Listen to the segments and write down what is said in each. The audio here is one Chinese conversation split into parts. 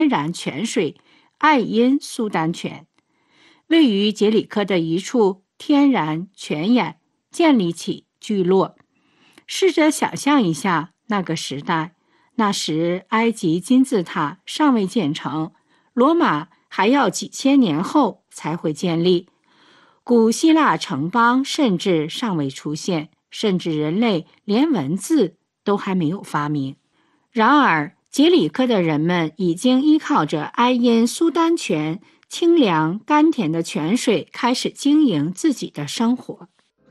天然泉水爱因苏丹泉，位于杰里科的一处天然泉眼建立起聚落。试着想象一下那个时代，那时埃及金字塔尚未建成，罗马还要几千年后才会建立，古希腊城邦甚至尚未出现，甚至人类连文字都还没有发明。然而杰里科的人们已经依靠着爱因苏丹泉清凉甘甜的泉水开始经营自己的生活。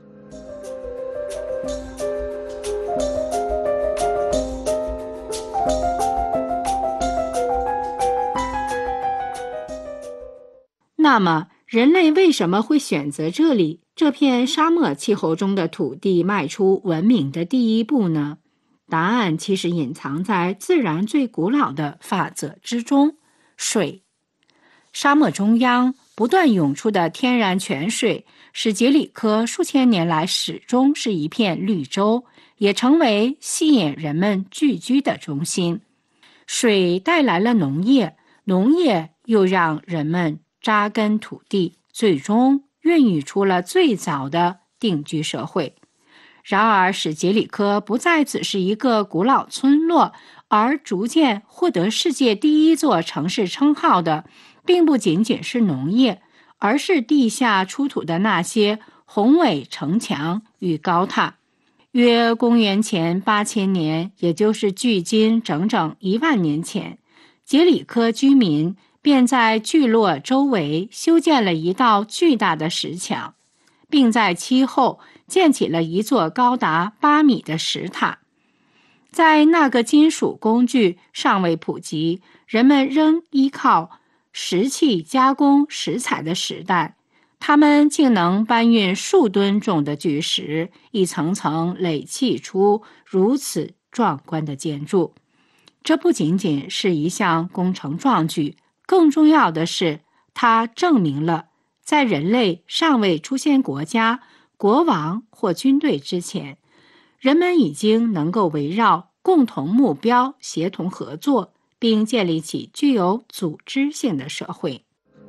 那么人类为什么会选择这片沙漠气候中的土地迈出文明的第一步呢？答案其实隐藏在自然最古老的法则之中——水。沙漠中央不断涌出的天然泉水，使杰里科数千年来始终是一片绿洲，也成为吸引人们聚居的中心。水带来了农业，农业又让人们扎根土地，最终孕育出了最早的定居社会。然而，使杰里科不再只是一个古老村落，而逐渐获得世界第一座城市称号的，并不仅仅是农业，而是地下出土的那些宏伟城墙与高塔。约公元前8000年，也就是距今整整10000年前，杰里科居民便在聚落周围修建了一道巨大的石墙，并在其后建起了一座高达8米的石塔。在那个金属工具尚未普及，人们仍依靠石器加工石材的时代，他们竟能搬运数吨重的巨石，一层层垒砌出如此壮观的建筑。这不仅仅是一项工程壮举，更重要的是，它证明了在人类尚未出现国家、国王或军队之前，人们已经能够围绕共同目标协同合作，并建立起具有组织性的社会。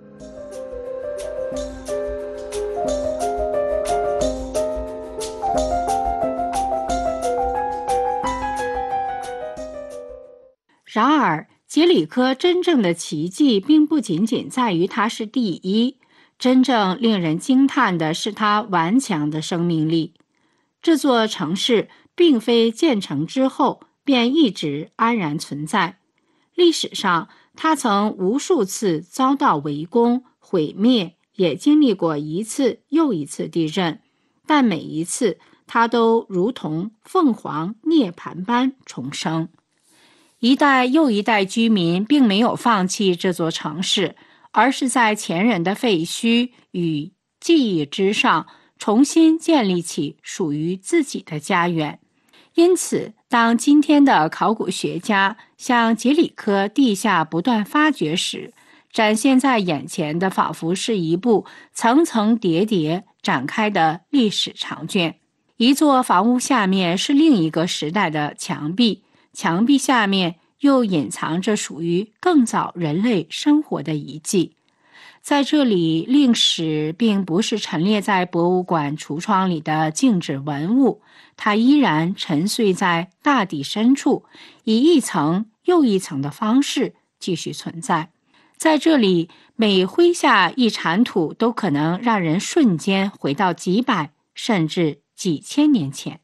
然而，杰里科真正的奇迹并不仅仅在于它是第一，真正令人惊叹的是它顽强的生命力。这座城市并非建成之后便一直安然存在，历史上它曾无数次遭到围攻、毁灭，也经历过一次又一次地震，但每一次它都如同凤凰涅槃般重生。一代又一代居民并没有放弃这座城市，而是在前人的废墟与记忆之上重新建立起属于自己的家园。因此，当今天的考古学家向杰里科地下不断发掘时，展现在眼前的仿佛是一部层层叠叠展开的历史长卷。一座房屋下面是另一个时代的墙壁，墙壁下面又隐藏着属于更早人类生活的遗迹。在这里，历史并不是陈列在博物馆橱窗里的静止文物，它依然沉睡在大地深处，以一层又一层的方式继续存在。在这里，每挥下一铲土都可能让人瞬间回到几百甚至几千年前。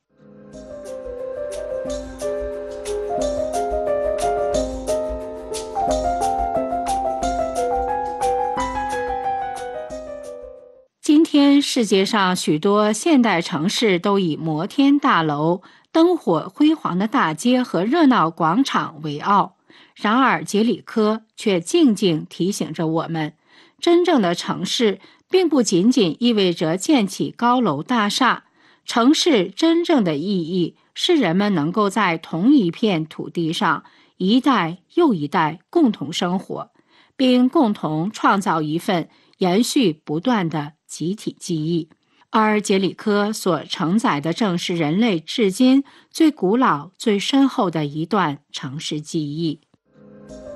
今天世界上许多现代城市都以摩天大楼、灯火辉煌的大街和热闹广场为傲，然而杰里科却静静提醒着我们，真正的城市并不仅仅意味着建起高楼大厦，城市真正的意义是人们能够在同一片土地上一代又一代共同生活，并共同创造一份延续不断的集体记忆。而杰里科所承载的正是人类至今最古老、最深厚的一段城市记忆。